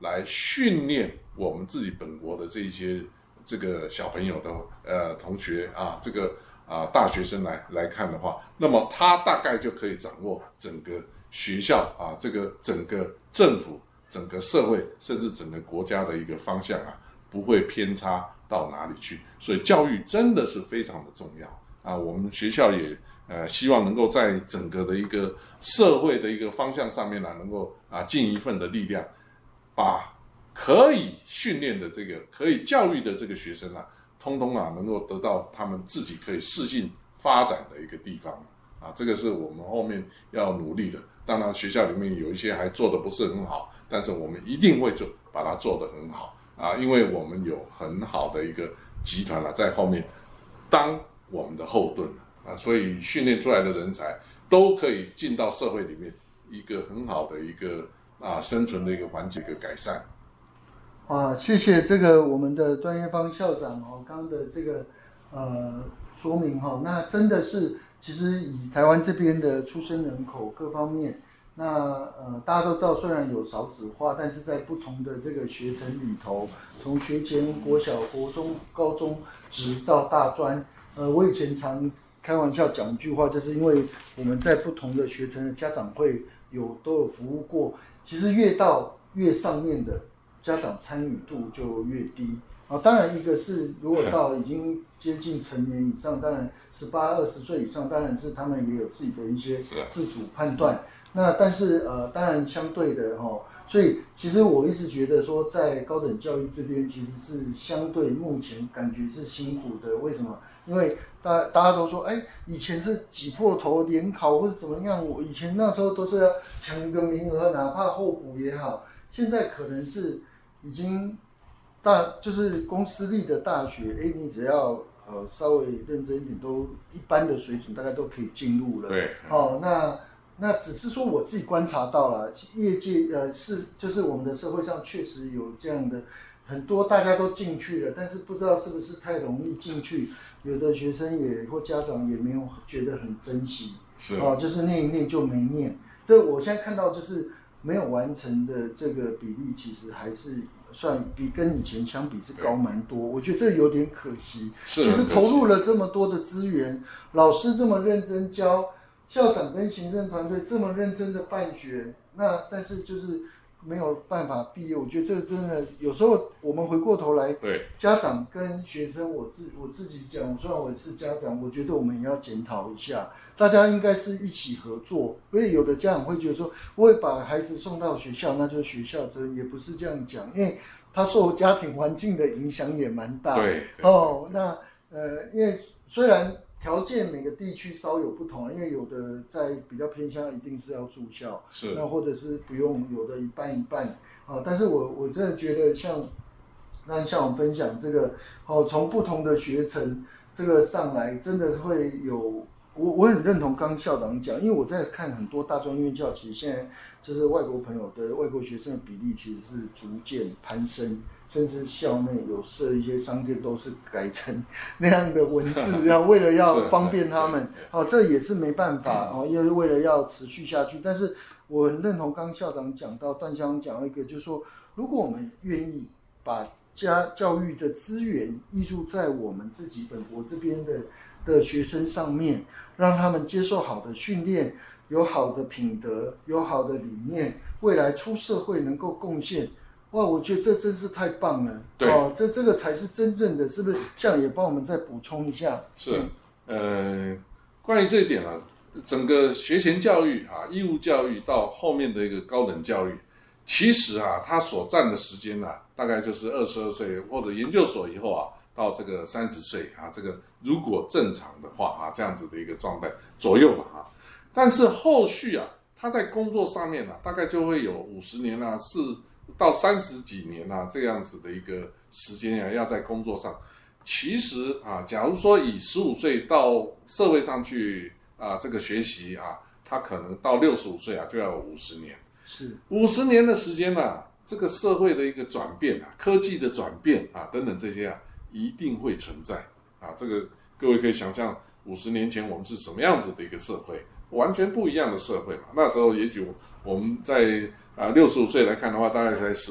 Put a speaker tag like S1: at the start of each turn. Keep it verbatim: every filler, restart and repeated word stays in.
S1: 来训练我们自己本国的这一些这个小朋友的呃同学啊，这个啊大学生来来看的话，那么他大概就可以掌握整个学校啊，这个整个政府、整个社会，甚至整个国家的一个方向啊，不会偏差到哪里去。所以教育真的是非常的重要啊！我们学校也呃希望能够在整个的一个社会的一个方向上面呢、啊，能够啊尽一份的力量，把可以训练的这个、可以教育的这个学生啊，通通啊能够得到他们自己可以适性发展的一个地方啊，这个是我们后面要努力的。当然，学校里面有一些还做得不是很好，但是我们一定会做，把它做得很好啊，因为我们有很好的一个集团啊，在后面当我们的后盾啊，所以训练出来的人才都可以进到社会里面，一个很好的一个啊生存的一个环境一个改善。
S2: 啊，谢谢这个我们的段业芳校长哦，刚刚的这个呃说明哈、哦，那真的是。其实以台湾这边的出生人口各方面，那呃大家都知道，虽然有少子化，但是在不同的这个学程里头，从学前、国小、国中、高中，直到大专，呃，我以前常开玩笑讲一句话，就是因为我们在不同的学程的家长会有都有服务过，其实越到越上面的家长参与度就越低。啊，当然，一个是如果到已经接近成年以上，当然十八、二十岁以上，当然是他们也有自己的一些自主判断。那但是呃，当然相对的哈、哦，所以其实我一直觉得说，在高等教育这边其实是相对目前感觉是辛苦的。为什么？因为大大家都说，哎，以前是挤破头联考或者怎么样，我以前那时候都是要抢一个名额，哪怕候补也好。现在可能是已经。大就是公私立的大学，哎，你只要呃稍微认真一点，都一般的水准，大概都可以进入了。
S1: 对，
S2: 哦，那那只是说我自己观察到了，业界呃是就是我们的社会上确实有这样的很多大家都进去了，但是不知道是不是太容易进去，有的学生也或家长也没有觉得很珍惜，
S1: 是
S2: 哦，就是念一念就没念。这我现在看到就是没有完成的这个比例，其实还是。算比跟以前相比是高蛮多，我觉得这有点可惜。
S1: 是
S2: 其实投入了这么多的资源，老师这么认真教，校长跟行政团队这么认真的办学，那但是就是没有办法毕业。我觉得这真的有时候我们回过头来，
S1: 对
S2: 家长跟学生，我自我自己讲，虽然我是家长，我觉得我们也要检讨一下。大家应该是一起合作，因为有的家长会觉得说，我会把孩子送到学校，那就是学校责任，也不是这样讲，因为他受家庭环境的影响也蛮大。
S1: 对
S2: 哦，那呃，因为虽然条件每个地区稍有不同，因为有的在比较偏乡，一定是要住校，
S1: 是
S2: 那或者是不用，有的一半一半。哦，但是我我真的觉得像，让像我分享这个，哦，从不同的学程这个上来，真的会有。我我很认同刚校长讲，因为我在看很多大专院校，其实现在就是外国朋友的外国学生的比例其实是逐渐攀升，甚至校内有设一些商店都是改成那样的文字，要为了要方便他们，哦，这也是没办法哦，因为为了要持续下去。但是我很认同刚校长讲到，段校长讲到一个，就是说，如果我们愿意把家教育的资源挹注在我们自己本国这边的。的学生上面，让他们接受好的训练，有好的品德，有好的理念，未来出社会能够贡献。哇，我觉得这真是太棒了。
S1: 对，
S2: 哦，这这个才是真正的，是不是？像也帮我们再补充一下。
S1: 是，呃，关于这一点啊，整个学前教育啊，义务教育到后面的一个高等教育，其实啊，它所占的时间啊，大概就是二十二岁或者研究所以后啊。到这个三十岁啊，这个如果正常的话啊，这样子的一个状态左右嘛啊，但是后续啊，他在工作上面啊，大概就会有五十年啊，四到三十几年啊，这样子的一个时间啊，要在工作上。其实啊，假如说以十五岁到社会上去啊，这个学习啊，他可能到六十五岁啊，就要有五十年。
S2: 是
S1: 五十年的时间啊，这个社会的一个转变啊，科技的转变啊，等等这些啊。一定会存在啊！这个各位可以想象，五十年前我们是什么样子的一个社会，完全不一样的社会嘛。那时候也许我们在啊六十五岁来看的话，大概才十